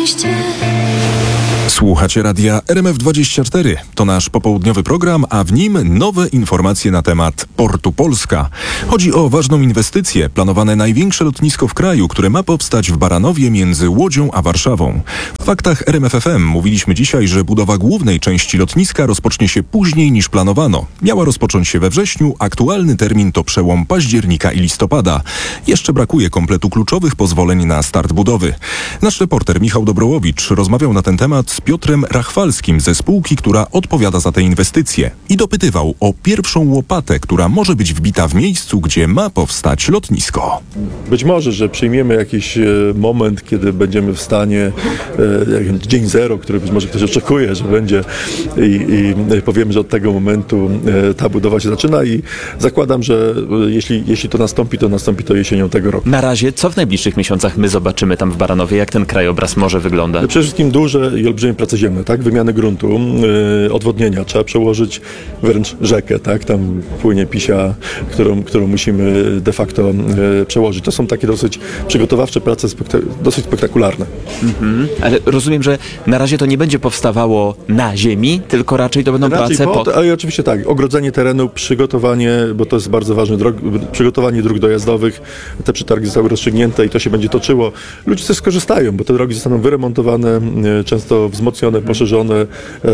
szczęście. Słuchacie radia RMF24. To nasz popołudniowy program, a w nim nowe informacje na temat Portu Polska. Chodzi o ważną inwestycję, planowane największe lotnisko w kraju, które ma powstać w Baranowie między Łodzią a Warszawą. W faktach RMF FM mówiliśmy dzisiaj, że budowa głównej części lotniska rozpocznie się później niż planowano. Miała rozpocząć się we wrześniu, aktualny termin to przełom października i listopada. Jeszcze brakuje kompletu kluczowych pozwoleń na start budowy. Nasz reporter Michał Dobrołowicz rozmawiał na ten temat z Piotrem Rachwalskim ze spółki, która odpowiada za te inwestycje i dopytywał o pierwszą łopatę, która może być wbita w miejscu, gdzie ma powstać lotnisko. Być może, że przyjmiemy jakiś moment, kiedy będziemy w stanie, dzień zero, który być może ktoś oczekuje, że będzie i powiemy, że od tego momentu ta budowa się zaczyna i zakładam, że jeśli to nastąpi to jesienią tego roku. Na razie, co w najbliższych miesiącach my zobaczymy tam w Baranowie, jak ten krajobraz może wyglądać? Przede wszystkim duże i olbrzymie prace ziemne, tak? Wymiany gruntu, odwodnienia. Trzeba przełożyć wręcz rzekę, tak? Tam płynie Pisia, którą musimy de facto przełożyć. To są takie dosyć przygotowawcze prace, dosyć spektakularne. Ale rozumiem, że na razie to nie będzie powstawało na ziemi, tylko raczej to będą prace pod... Ale oczywiście tak, ogrodzenie terenu, przygotowanie, bo to jest bardzo ważne, przygotowanie dróg dojazdowych. Te przetargi zostały rozstrzygnięte i to się będzie toczyło. Ludzie też skorzystają, bo te drogi zostaną wyremontowane, często wzmocnione, poszerzone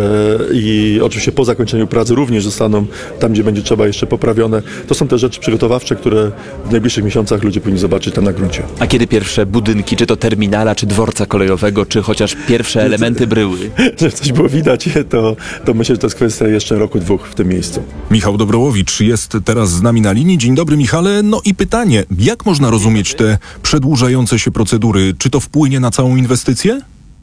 i oczywiście po zakończeniu pracy również zostaną tam, gdzie będzie trzeba jeszcze poprawione. To są te rzeczy przygotowawcze, które w najbliższych miesiącach ludzie powinni zobaczyć tam na gruncie. A kiedy pierwsze budynki, czy to terminala, czy dworca kolejowego, czy chociaż pierwsze elementy bryły? Że coś było widać, to myślę, że to jest kwestia jeszcze roku, dwóch w tym miejscu. Michał Dobrołowicz jest teraz z nami na linii. Dzień dobry, Michale. No i pytanie, jak można rozumieć te przedłużające się procedury? Czy to wpłynie na całą inwestycję?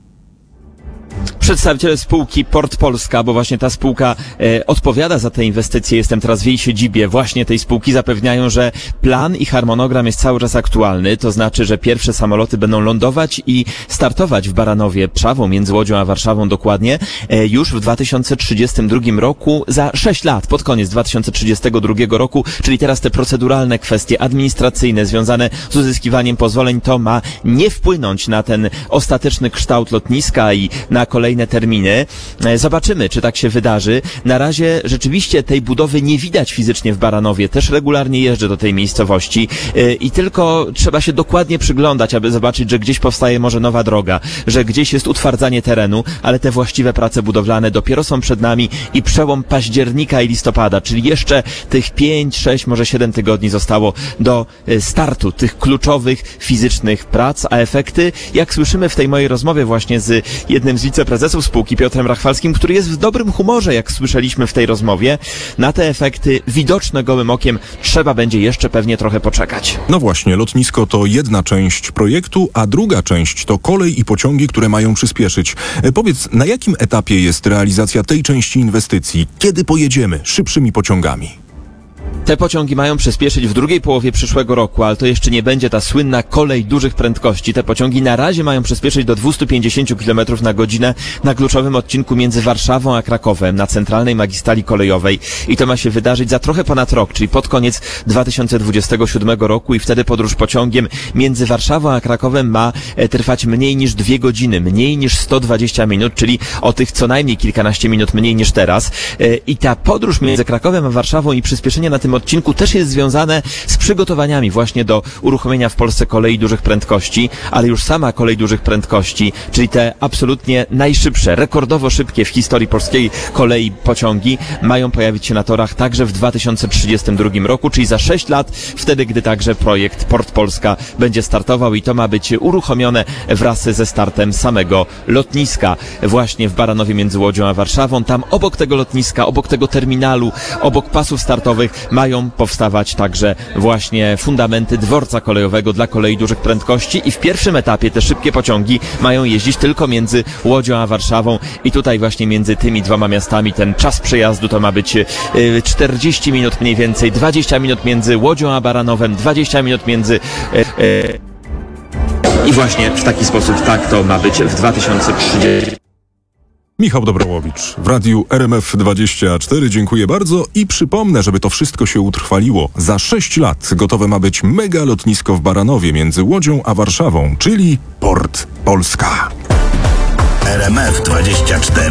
Przedstawiciele spółki Port Polska, bo właśnie ta spółka odpowiada za te inwestycje, jestem teraz w jej siedzibie właśnie tej spółki, zapewniają, że plan i harmonogram jest cały czas aktualny, to znaczy, że pierwsze samoloty będą lądować i startować w Baranowie, Warszawą, między Łodzią a Warszawą dokładnie, już w 2032 roku, za 6 lat, pod koniec 2032 roku, czyli teraz te proceduralne kwestie administracyjne związane z uzyskiwaniem pozwoleń, to ma nie wpłynąć na ten ostateczny kształt lotniska i na kolejne terminy. Zobaczymy, czy tak się wydarzy. Na razie rzeczywiście tej budowy nie widać fizycznie w Baranowie. Też regularnie jeżdżę do tej miejscowości i tylko trzeba się dokładnie przyglądać, aby zobaczyć, że gdzieś powstaje może nowa droga, że gdzieś jest utwardzanie terenu, ale te właściwe prace budowlane dopiero są przed nami i przełom października i listopada, czyli jeszcze tych 5, 6, może 7 tygodni zostało do startu tych kluczowych fizycznych prac, a efekty, jak słyszymy w tej mojej rozmowie właśnie z jednym z wiceprezesów spółki, Piotrem Rachwalskim, który jest w dobrym humorze, jak słyszeliśmy w tej rozmowie, na te efekty widoczne gołym okiem trzeba będzie jeszcze pewnie trochę poczekać. No właśnie, lotnisko to jedna część projektu, a druga część to kolej i pociągi, które mają przyspieszyć. Powiedz, na jakim etapie jest realizacja tej części inwestycji? Kiedy pojedziemy szybszymi pociągami? Te pociągi mają przyspieszyć w drugiej połowie przyszłego roku, ale to jeszcze nie będzie ta słynna kolej dużych prędkości. Te pociągi na razie mają przyspieszyć do 250 km na godzinę na kluczowym odcinku między Warszawą a Krakowem, na centralnej magistrali kolejowej. I to ma się wydarzyć za trochę ponad rok, czyli pod koniec 2027 roku i wtedy podróż pociągiem między Warszawą a Krakowem ma trwać mniej niż 2 godziny, mniej niż 120 minut, czyli o tych co najmniej kilkanaście minut mniej niż teraz. I ta podróż między Krakowem a Warszawą i przyspieszenie na tym odcinku też jest związane z przygotowaniami właśnie do uruchomienia w Polsce kolei dużych prędkości, ale już sama kolej dużych prędkości, czyli te absolutnie najszybsze, rekordowo szybkie w historii polskiej kolei pociągi mają pojawić się na torach także w 2032 roku, czyli za 6 lat, wtedy gdy także projekt Port Polska będzie startował i to ma być uruchomione wraz ze startem samego lotniska właśnie w Baranowie między Łodzią a Warszawą. Tam obok tego lotniska, obok tego terminalu, obok pasów startowych mają powstawać także właśnie fundamenty dworca kolejowego dla kolei dużych prędkości i w pierwszym etapie te szybkie pociągi mają jeździć tylko między Łodzią a Warszawą i tutaj właśnie między tymi dwoma miastami ten czas przejazdu to ma być 40 minut mniej więcej, 20 minut między Łodzią a Baranowem, 20 minut między... I właśnie w taki sposób tak to ma być w 2030. Michał Dobrołowicz w radiu RMF24. Dziękuję bardzo i przypomnę, żeby to wszystko się utrwaliło. Za 6 lat gotowe ma być mega lotnisko w Baranowie między Łodzią a Warszawą, czyli Port Polska. RMF24.